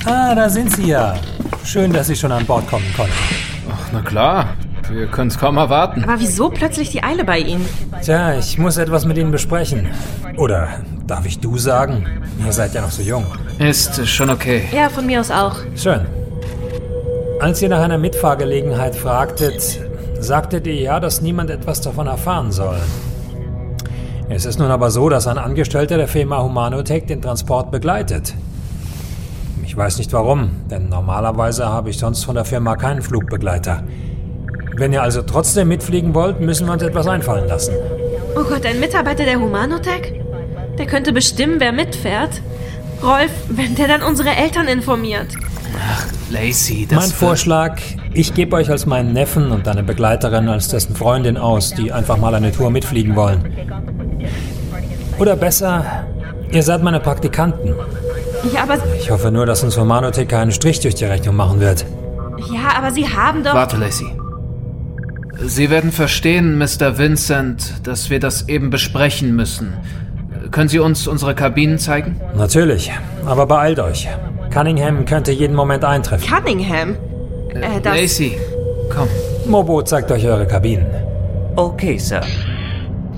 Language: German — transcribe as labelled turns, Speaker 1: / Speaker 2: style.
Speaker 1: Ah, da sind Sie ja. Schön, dass Sie schon an Bord kommen konnten.
Speaker 2: Ach, na klar. Wir können es kaum erwarten.
Speaker 3: Aber wieso plötzlich die Eile bei Ihnen?
Speaker 1: Tja, ich muss etwas mit Ihnen besprechen. Oder darf ich du sagen? Ihr seid ja noch so jung.
Speaker 2: Ist schon okay.
Speaker 3: Ja, von mir aus auch.
Speaker 1: Schön. Als ihr nach einer Mitfahrgelegenheit fragtet, sagtet ihr ja, dass niemand etwas davon erfahren soll. Es ist nun aber so, dass ein Angestellter der Firma Humanotech den Transport begleitet. Ich weiß nicht warum, denn normalerweise habe ich sonst von der Firma keinen Flugbegleiter. Wenn ihr also trotzdem mitfliegen wollt, müssen wir uns etwas einfallen lassen.
Speaker 3: Oh Gott, ein Mitarbeiter der Humanotech? Der könnte bestimmen, wer mitfährt. Rolf, wenn der dann unsere Eltern informiert.
Speaker 2: Ach, Lacey, das
Speaker 1: Mein Vorschlag, ich gebe euch als meinen Neffen und deine Begleiterin als dessen Freundin aus, die einfach mal eine Tour mitfliegen wollen. Oder besser, ihr seid meine Praktikanten.
Speaker 3: Ja, aber...
Speaker 1: Ich hoffe nur, dass uns Humanotech keinen Strich durch die Rechnung machen wird.
Speaker 3: Ja, aber Sie haben doch...
Speaker 2: Warte, Lacey. Sie werden verstehen, Mr. Vincent, dass wir das eben besprechen müssen. Können Sie uns unsere Kabinen zeigen?
Speaker 1: Natürlich, aber beeilt euch. Cunningham könnte jeden Moment eintreffen.
Speaker 3: Cunningham?
Speaker 2: Lacey, komm.
Speaker 1: Mobo zeigt euch eure Kabinen.
Speaker 4: Okay, Sir.